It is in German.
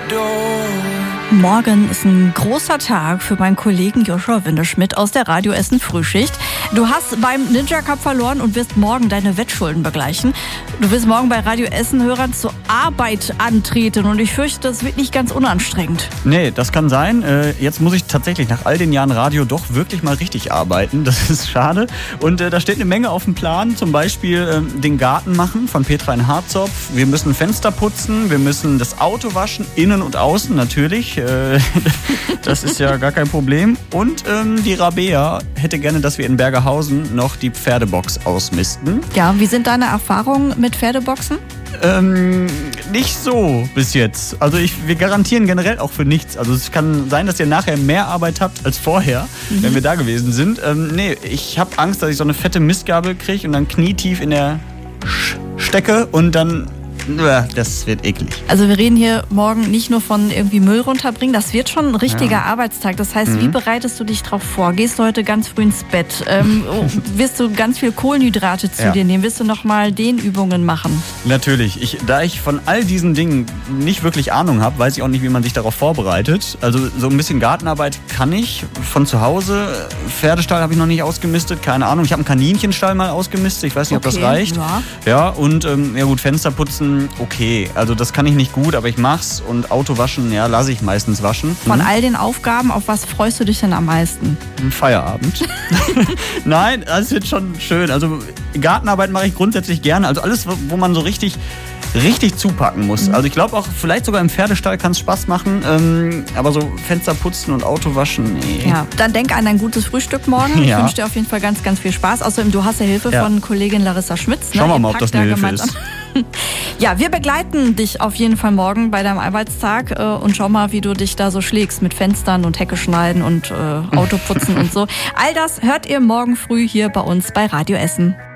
Morgen ist ein großer Tag für meinen Kollegen Joshua Windeschmidt aus der Radio Essen Frühschicht. Du hast beim Ninja Cup verloren und wirst morgen deine Wettschulden begleichen. Du wirst morgen bei Radio Essen-Hörern zur Arbeit antreten und ich fürchte, das wird nicht ganz unanstrengend. Nee, das kann sein. Jetzt muss ich tatsächlich nach all den Jahren Radio doch wirklich mal richtig arbeiten. Das ist schade. Und da steht eine Menge auf dem Plan. Zum Beispiel den Garten machen von Petra in Harzopf. Wir müssen Fenster putzen. Wir müssen das Auto waschen, innen und außen natürlich. Das ist ja gar kein Problem. Und die Rabea hätte gerne, dass wir in Bergerhausen noch die Pferdebox ausmisten. Ja, wie sind deine Erfahrungen mit Pferdeboxen? Nicht so bis jetzt. Also wir garantieren generell auch für nichts. Also es kann sein, dass ihr nachher mehr Arbeit habt als vorher, wenn wir da gewesen sind. Nee, ich habe Angst, dass ich so eine fette Mistgabel kriege und dann knietief in der stecke und dann... Das wird eklig. Also wir reden hier morgen nicht nur von irgendwie Müll runterbringen, das wird schon ein richtiger Arbeitstag. Das heißt, wie bereitest du dich drauf vor? Gehst du heute ganz früh ins Bett? Wirst du ganz viel Kohlenhydrate zu dir nehmen? Wirst du nochmal Dehnübungen machen? Natürlich. Da ich von all diesen Dingen nicht wirklich Ahnung habe, weiß ich auch nicht, wie man sich darauf vorbereitet. Also so ein bisschen Gartenarbeit kann ich von zu Hause. Pferdestall habe ich noch nicht ausgemistet, keine Ahnung. Ich habe einen Kaninchenstall mal ausgemistet, ich weiß nicht, ob das reicht. Ja, und gut, Fenster putzen. Okay, also das kann ich nicht gut, aber ich mach's und Auto waschen, ja, lasse ich meistens waschen. Von all den Aufgaben, auf was freust du dich denn am meisten? Feierabend. Nein, das wird schon schön. Also Gartenarbeit mache ich grundsätzlich gerne. Also alles, wo man so richtig zupacken muss. Also ich glaube auch, vielleicht sogar im Pferdestall kann es Spaß machen, aber so Fenster putzen und Auto waschen, nee. Ja, dann denk an ein gutes Frühstück morgen. Ich wünsche dir auf jeden Fall ganz, ganz viel Spaß. Außerdem, du hast ja Hilfe von Kollegin Larissa Schmitz. Schauen wir mal, ob das eine Hilfe ist. Ja, wir begleiten dich auf jeden Fall morgen bei deinem Arbeitstag und schau mal, wie du dich da so schlägst mit Fenstern und Hecke schneiden und Autoputzen und so. All das hört ihr morgen früh hier bei uns bei Radio Essen.